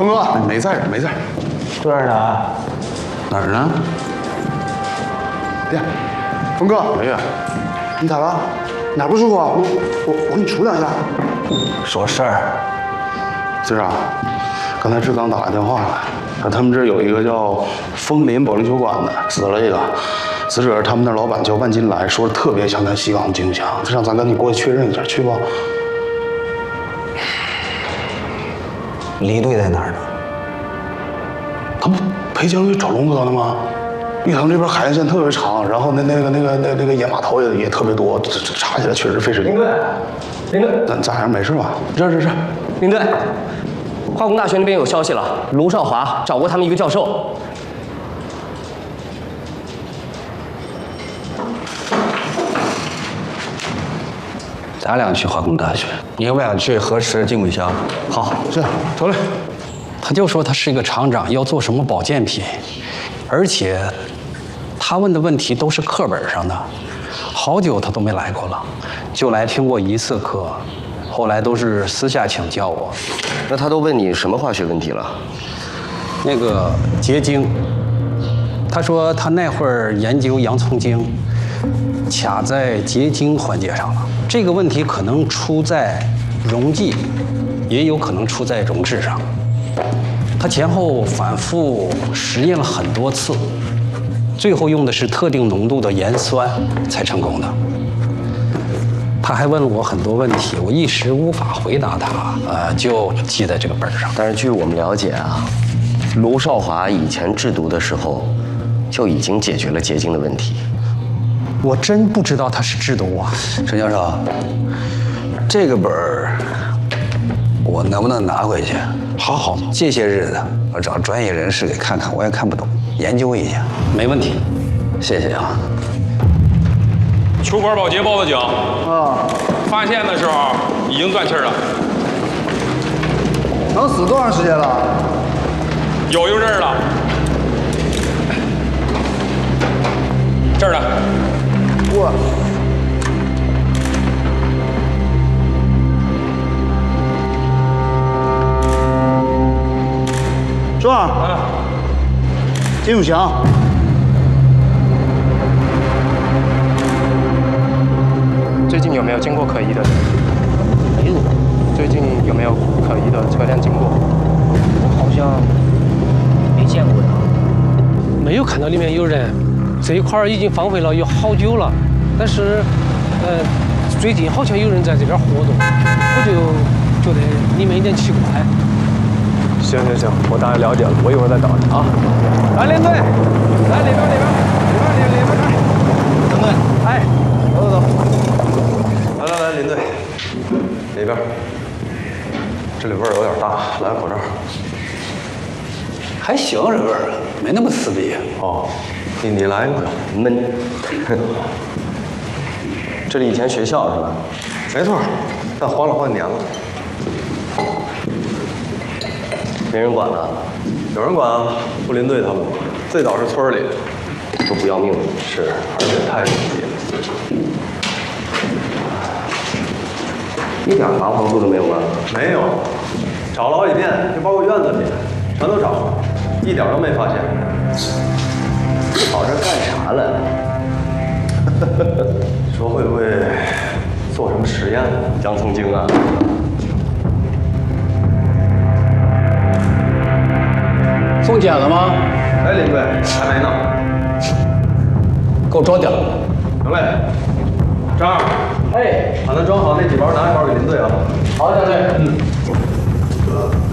峰哥，没事儿，没事儿。 这儿呢？ 哪儿呢？别，峰哥，梅月，你咋了？哪不舒服啊？我给你杵两下。 说事儿。 今儿啊，刚才志刚打来电话了，说他们这儿有一个叫枫林保龄球馆的，死了一个。死者是他们那老板叫万金来，说特别想看西港的金枪，让咱赶紧过去确认一下，去不？ 离队在哪儿呢？ 他不陪江鱼找龙哥呢吗？玉堂这边海岸线特别长，然后那个野马头也特别多，这查起来确实费时间。领队，咱还是没事吧？这， 领队，化工大学那边有消息了，卢少华找过他们一个教授。 咱俩去化工大学，你要不要去核实经纬箱？ 好，是，走嘞。 他就说他是一个厂长，要做什么保健品，而且他问的问题都是课本上的，好久他都没来过了，就来听过一次课，后来都是私下请教我。 那他都问你什么化学问题了？ 那个结晶，他说他那会儿研究洋葱精，卡在结晶环节上了。这个问题可能出在溶剂，也有可能出在溶质上。他前后反复实验了很多次，最后用的是特定浓度的盐酸才成功的。他还问了我很多问题，我一时无法回答他，就记在这个本上。 但是据我们了解啊，卢少华以前制毒的时候就已经解决了结晶的问题。 我真不知道他是制毒啊， 陈教授，这个本儿我能不能拿回去？ 好， 这些日子我找专业人士给看看，我也看不懂，研究一下。 没问题。 谢谢啊。 球馆保洁报的警啊，发现的时候已经断气了。 能死多长时间了？ 有一阵儿了。这儿呢。 我。壮，金永祥， 最近有没有经过可疑的？ 没有。 最近有没有可疑的车辆经过？ 我好像没见过呀。 没有看到里面有人，这一块已经荒废了有好久了，但是，最近好像有人在这边活动，我就觉得里面有点奇怪。 行，我大概了解了，我一会儿再找你啊。 来，领队，来里边， 领队， 哎， 走，来，领队，里边，这里味儿有点大，来口罩。 还行，这味儿没那么刺鼻。 哦，你来一个， 闷。 这里以前学校是吧？没错，但换了好几年了。 没人管了？ 有人管啊，不林队他们，最早是村里， 都不要命了。 是，而且太密集了， 一点防防护都没有吗？ 没有，找了好几遍，就包括院子里，全都找了，一点都没发现。 跑这干啥了？ 说会不会做什么实验？ 洋葱精啊？ 送检了吗？ 哎，林队，还没呢。 给我装点。 行嘞，张二， 哎， 把那装好那几包拿一包给林队啊。 好，领队。